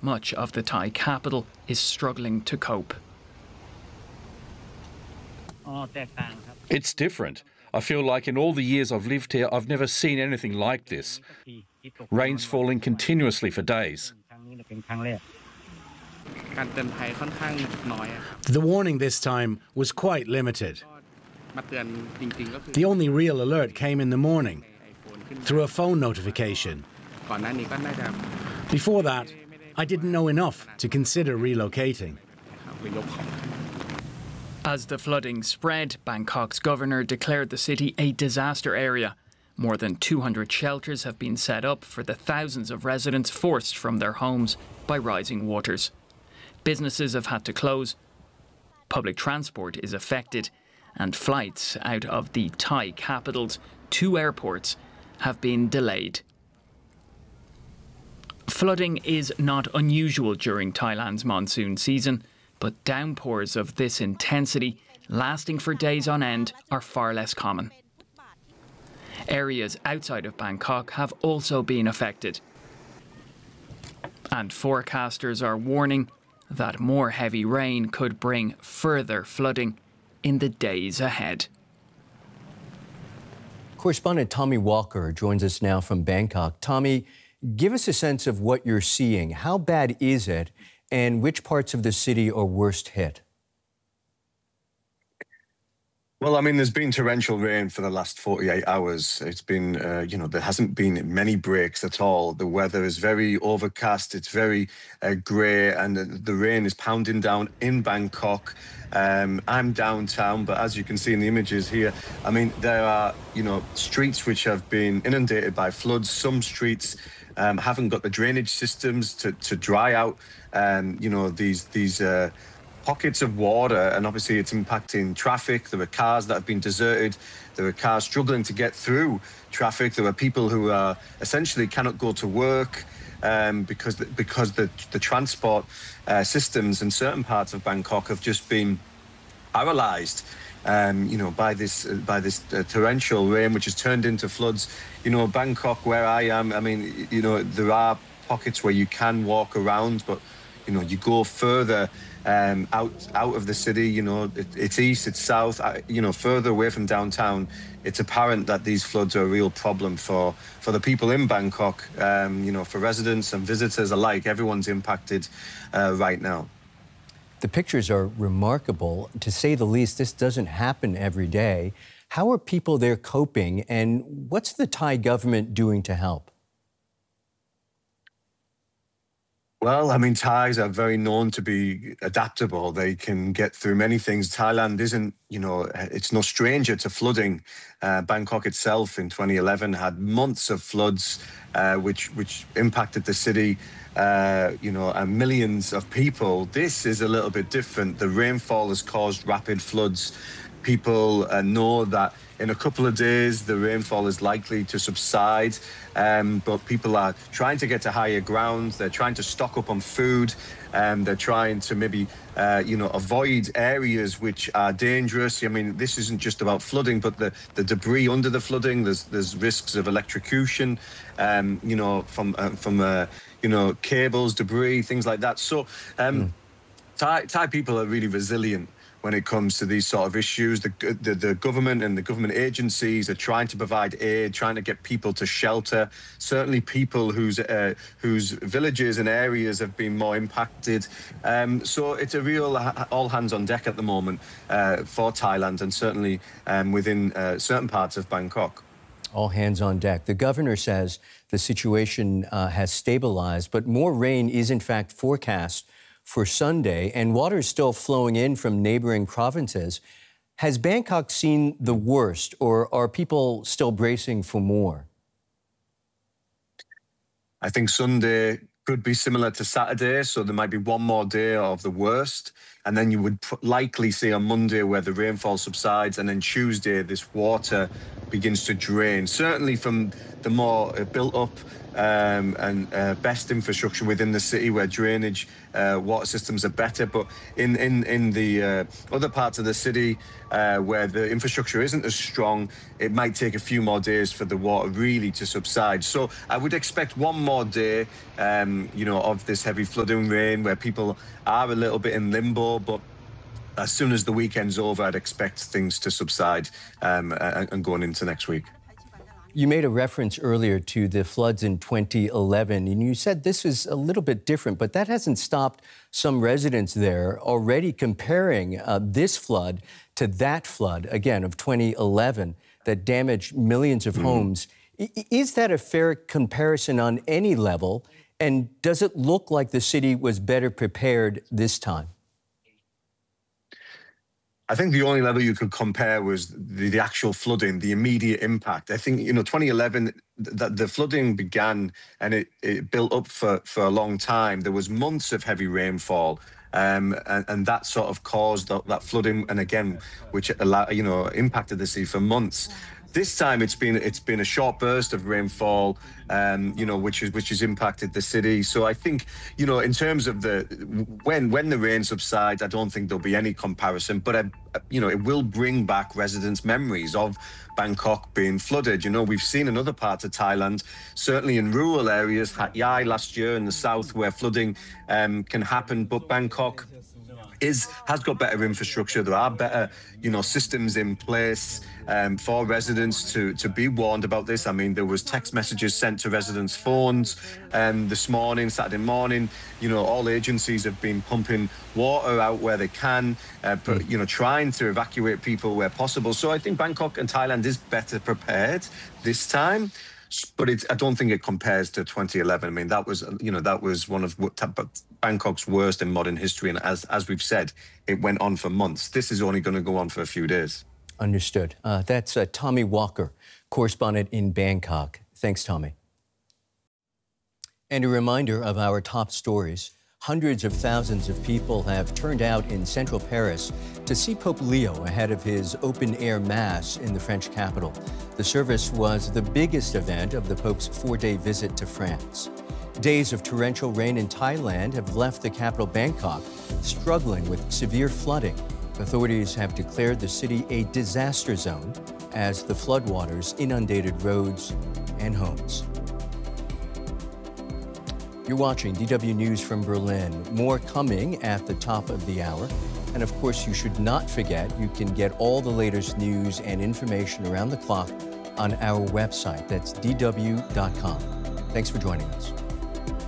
much of the Thai capital is struggling to cope. It's different. I feel like in all the years I've lived here, I've never seen anything like this. Rain's falling continuously for days. The warning this time was quite limited. The only real alert came in the morning, through a phone notification. Before that, I didn't know enough to consider relocating. As the flooding spread, Bangkok's governor declared the city a disaster area. More than 200 shelters have been set up for the thousands of residents forced from their homes by rising waters. Businesses have had to close, public transport is affected, and flights out of the Thai capital's 2 airports have been delayed. Flooding is not unusual during Thailand's monsoon season, but downpours of this intensity, lasting for days on end, are far less common. Areas outside of Bangkok have also been affected. And forecasters are warning that more heavy rain could bring further flooding in the days ahead. Correspondent Tommy Walker joins us now from Bangkok. Tommy, give us a sense of what you're seeing. How bad is it, and which parts of the city are worst hit? Well, I mean, there's been torrential rain for the last 48 hours. It's been, there hasn't been many breaks at all. The weather is very overcast. It's very grey, and the rain is pounding down in Bangkok. I'm downtown, but as you can see in the images here, I mean, there are, streets which have been inundated by floods. Some streets haven't got the drainage systems to dry out, these pockets of water, and obviously it's impacting traffic. There are cars that have been deserted. There are cars struggling to get through traffic. There are people who essentially cannot go to work because the transport systems in certain parts of Bangkok have just been paralysed. By this torrential rain, which has turned into floods. Bangkok, where I am, I mean, there are pockets where you can walk around, but you go further out of the city. It's east, it's south. Further away from downtown, it's apparent that these floods are a real problem for the people in Bangkok. For residents and visitors alike, everyone's impacted right now. The pictures are remarkable, to say the least. This doesn't happen every day. How are people there coping, and what's the Thai government doing to help? Well, I mean, Thais are very known to be adaptable. They can get through many things. Thailand isn't, it's no stranger to flooding. Bangkok itself in 2011 had months of floods, which impacted the city, and millions of people. This is a little bit different. The rainfall has caused rapid floods. People know that in a couple of days the rainfall is likely to subside, but people are trying to get to higher ground. They're trying to stock up on food. They're trying to maybe avoid areas which are dangerous. I mean, this isn't just about flooding, but the debris under the flooding. There's risks of electrocution, from cables, debris, things like that. So Thai people are really resilient when it comes to these sort of issues. The government and the government agencies are trying to provide aid, trying to get people to shelter. Certainly people whose villages and areas have been more impacted. So it's a real all hands on deck at the moment for Thailand, and certainly within certain parts of Bangkok. All hands on deck. The governor says the situation has stabilized, but more rain is in fact forecast for Sunday, and water is still flowing in from neighboring provinces. Has Bangkok seen the worst, or are people still bracing for more? I think Sunday could be similar to Saturday, so there might be one more day of the worst, and then you would likely see on Monday where the rainfall subsides, and then Tuesday this water begins to drain, certainly from the more built up and best infrastructure within the city, where drainage water systems are better. But in the other parts of the city where the infrastructure isn't as strong, it might take a few more days for the water really to subside. So I would expect one more day, of this heavy flooding rain, where people are a little bit in limbo. But as soon as the weekend's over, I'd expect things to subside and going into next week. You made a reference earlier to the floods in 2011, and you said this is a little bit different, but that hasn't stopped some residents there already comparing this flood to that flood, again, of 2011, that damaged millions of homes. Is that a fair comparison on any level? And does it look like the city was better prepared this time? I think the only level you could compare was the actual flooding, the immediate impact. I think, 2011, the flooding began and it built up for a long time. There was months of heavy rainfall, and that sort of caused that flooding, and again, which impacted the city for months. This time it's been a short burst of rainfall, which has impacted the city. So I think, in terms of when the rain subsides, I don't think there'll be any comparison. But it will bring back residents' memories of Bangkok being flooded. We've seen in other parts of Thailand, certainly in rural areas, Hat Yai last year in the south, where flooding can happen. But Bangkok has got better infrastructure. There are better, systems in place for residents to be warned about this. I mean, there was text messages sent to residents' phones this morning, Saturday morning. All agencies have been pumping water out where they can, trying to evacuate people where possible. So I think Bangkok and Thailand is better prepared this time. But I don't think it compares to 2011. I mean, that was one of Bangkok's worst in modern history. And as we've said, it went on for months. This is only going to go on for a few days. Understood. That's Tommy Walker, correspondent in Bangkok. Thanks, Tommy. And a reminder of our top stories. Hundreds of thousands of people have turned out in central Paris to see Pope Leo ahead of his open-air mass in the French capital. The service was the biggest event of the Pope's 4-day visit to France. Days of torrential rain in Thailand have left the capital Bangkok struggling with severe flooding. Authorities have declared the city a disaster zone as the floodwaters inundated roads and homes. You're watching DW News from Berlin. More coming at the top of the hour. And of course, you should not forget, you can get all the latest news and information around the clock on our website. That's dw.com. Thanks for joining us.